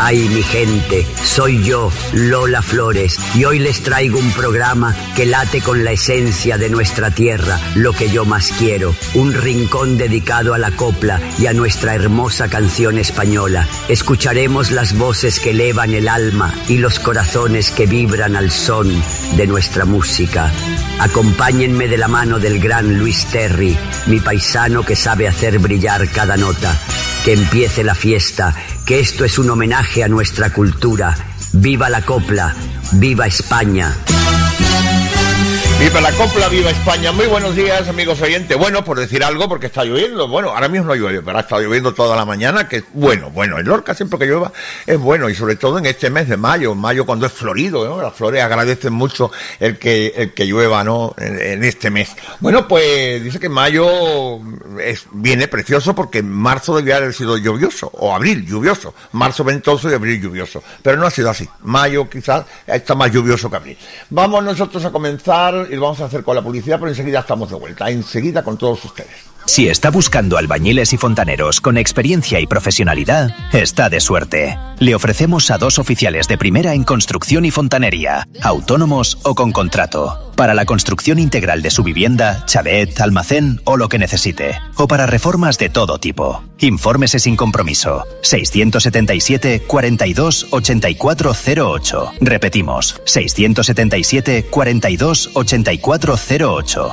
Ay, mi gente, soy yo, Lola Flores, y hoy les traigo un programa que late con la esencia de nuestra tierra, lo que yo más quiero, un rincón dedicado a la copla y a nuestra hermosa canción española. Escucharemos las voces que elevan el alma y los corazones que vibran al son de nuestra música. Acompáñenme de la mano del gran Luis Terry, mi paisano que sabe hacer brillar cada nota. Que empiece la fiesta, que esto es un homenaje a nuestra cultura. ¡Viva la copla! ¡Viva España! ¡Viva la copla! ¡Viva España! Muy buenos días, amigos oyentes. Bueno, por decir algo, porque está lloviendo. Bueno, ahora mismo no llueve, pero ha estado lloviendo toda la mañana, que es bueno. En Lorca siempre que llueva es bueno, y sobre todo en este mes de mayo. Mayo cuando es florido, ¿no? Las flores agradecen mucho el que llueva, ¿no? En este mes. Bueno, pues dice que mayo viene precioso porque marzo debía haber sido lluvioso, o abril lluvioso. Marzo ventoso y abril lluvioso. Pero no ha sido así. Mayo quizás está más lluvioso que abril. Vamos nosotros a comenzar y lo vamos a hacer con la publicidad, pero enseguida estamos de vuelta, enseguida con todos ustedes. Si está buscando albañiles y fontaneros con experiencia y profesionalidad, está de suerte. Le ofrecemos a 2 oficiales de primera en construcción y fontanería, autónomos o con contrato, para la construcción integral de su vivienda, chalet, almacén o lo que necesite, o para reformas de todo tipo. Infórmese sin compromiso. 677 42 8408. Repetimos, 677 42 8408.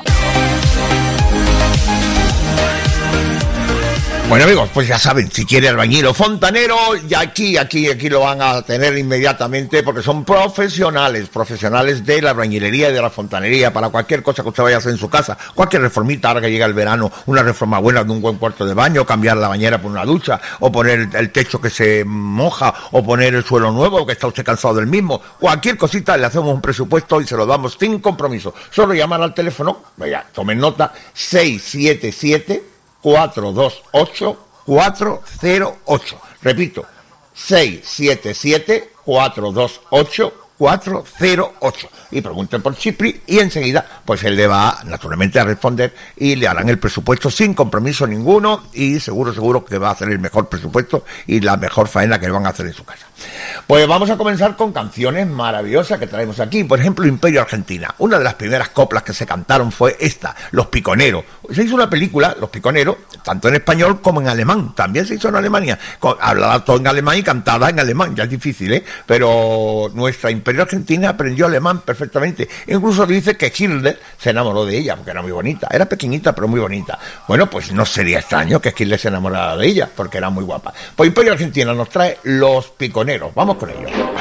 Bueno, amigos, pues ya saben, si quiere albañil o fontanero, ya aquí lo van a tener inmediatamente, porque son profesionales de la albañilería y de la fontanería, para cualquier cosa que usted vaya a hacer en su casa, cualquier reformita, ahora que llega el verano, una reforma buena de un buen cuarto de baño, cambiar la bañera por una ducha, o poner el techo que se moja, o poner el suelo nuevo, que está usted cansado del mismo, cualquier cosita, le hacemos un presupuesto y se lo damos sin compromiso. Solo llamar al teléfono, vaya, tomen nota, 677 428 408. Repito, 677 428 408. Y pregunten por Chipri y enseguida pues él le va naturalmente a responder y le harán el presupuesto sin compromiso ninguno, y seguro que va a hacer el mejor presupuesto y la mejor faena que le van a hacer en su casa. Pues vamos a comenzar con canciones maravillosas que traemos aquí. Por ejemplo, Imperio Argentina. Una de las primeras coplas que se cantaron fue esta, Los Piconeros. Se hizo una película, Los Piconeros, tanto en español como en alemán. También se hizo en Alemania, hablada todo en alemán y cantada en alemán. Ya es difícil, ¿eh? Pero nuestra Imperio Argentina aprendió alemán perfectamente. Incluso dice que Hitler se enamoró de ella porque era muy bonita. Era pequeñita pero muy bonita. Bueno, pues no sería extraño que Hitler se enamorara de ella porque era muy guapa. Pues Imperio Argentina nos trae Los Piconeros. Vamos con ellos.